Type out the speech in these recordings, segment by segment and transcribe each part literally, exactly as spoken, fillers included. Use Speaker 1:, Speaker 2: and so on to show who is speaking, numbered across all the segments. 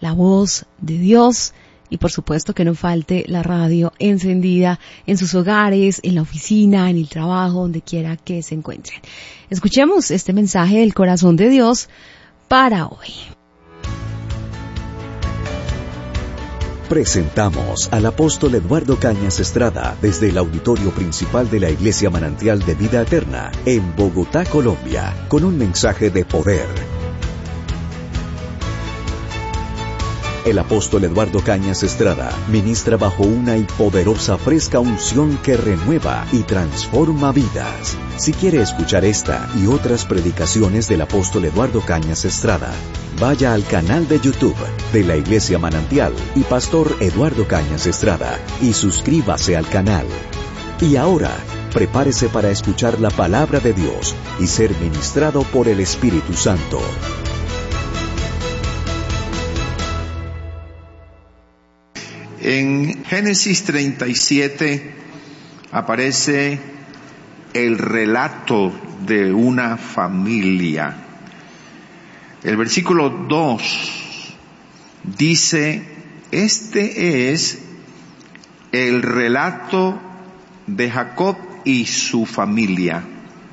Speaker 1: la voz de Dios y por supuesto que no falte la radio encendida en sus hogares, en la oficina, en el trabajo, donde quiera que se encuentren. Escuchemos este mensaje del corazón de Dios para hoy.
Speaker 2: Presentamos al apóstol Eduardo Cañas Estrada desde el auditorio principal de la Iglesia Manantial de Vida Eterna en Bogotá, Colombia, con un mensaje de poder. El apóstol Eduardo Cañas Estrada ministra bajo una y poderosa fresca unción que renueva y transforma vidas. Si quiere escuchar esta y otras predicaciones del apóstol Eduardo Cañas Estrada, vaya al canal de YouTube de la Iglesia Manantial y Pastor Eduardo Cañas Estrada y suscríbase al canal. Y ahora, prepárese para escuchar la palabra de Dios y ser ministrado por el Espíritu Santo.
Speaker 3: En Génesis treinta y siete aparece el relato de una familia. El versículo dos dice, este es el relato de Jacob y su familia.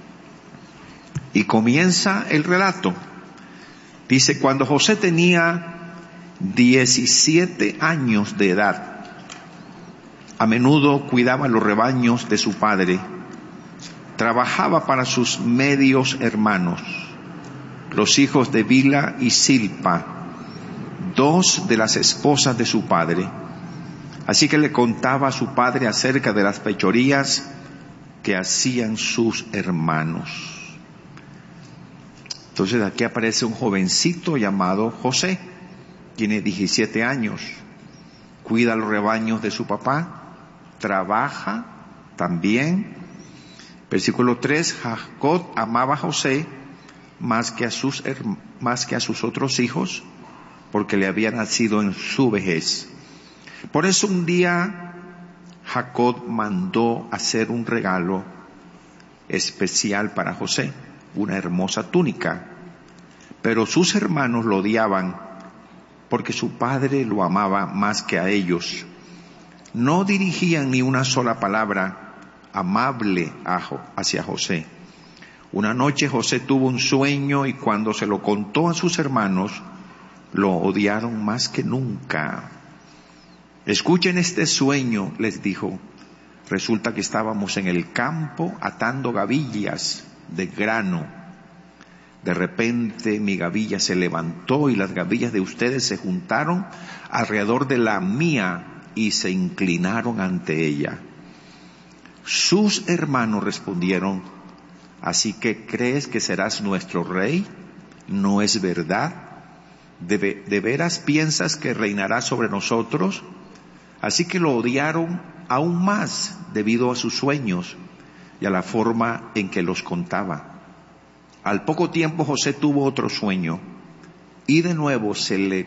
Speaker 3: Y comienza el relato. Dice, cuando José tenía diecisiete años de edad, a menudo cuidaba los rebaños de su padre, trabajaba para sus medios hermanos, los hijos de Bilha y Silpa, dos de las esposas de su padre. Así que le contaba a su padre acerca de las fechorías que hacían sus hermanos. Entonces aquí aparece un jovencito llamado José. Tiene diecisiete años, cuida los rebaños de su papá, trabaja también. Versículo tres, Jacob amaba a José más que a sus, más que a sus otros hijos, porque le había nacido en su vejez. Por eso un día Jacob mandó hacer un regalo especial para José, una hermosa túnica, pero sus hermanos lo odiaban porque su padre lo amaba más que a ellos. No dirigían ni una sola palabra amable hacia José. Una noche José tuvo un sueño y cuando se lo contó a sus hermanos, lo odiaron más que nunca. Escuchen este sueño, les dijo. Resulta que estábamos en el campo atando gavillas de grano. De repente mi gavilla se levantó y las gavillas de ustedes se juntaron alrededor de la mía y se inclinaron ante ella. Sus hermanos respondieron, ¿así que crees que serás nuestro rey? ¿No es verdad? ¿De, de veras piensas que reinarás sobre nosotros? Así que lo odiaron aún más debido a sus sueños y a la forma en que los contaba. Al poco tiempo José tuvo otro sueño y de nuevo se le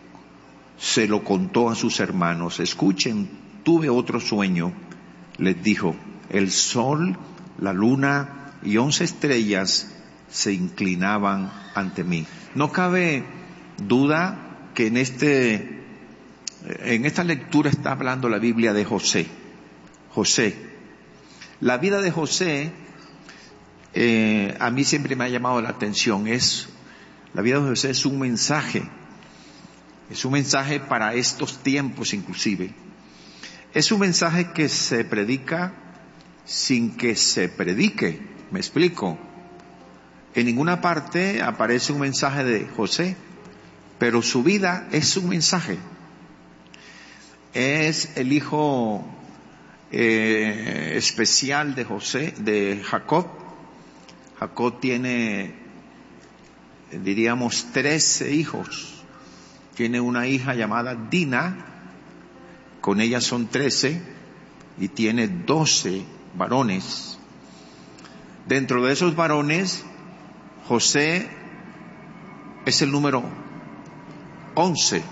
Speaker 3: se lo contó a sus hermanos. Escuchen, tuve otro sueño, les dijo. El sol, la luna y once estrellas se inclinaban ante mí. No cabe duda que en este en esta lectura está hablando la Biblia de José. José. La vida de José Eh, a mí siempre me ha llamado la atención. Es, la vida de José es un mensaje, es un mensaje para estos tiempos inclusive. Es un mensaje que se predica sin que se predique, me explico. En ninguna parte aparece un mensaje de José, pero su vida es un mensaje. Es el hijo eh, especial de José, de Jacob. Jacob tiene, diríamos, trece hijos. Tiene una hija llamada Dina, con ella son trece, y tiene doce varones. Dentro de esos varones, José es el número once.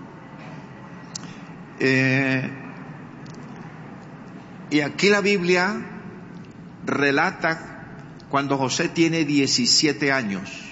Speaker 3: Eh, y aquí la Biblia relata cuando José tiene diecisiete años.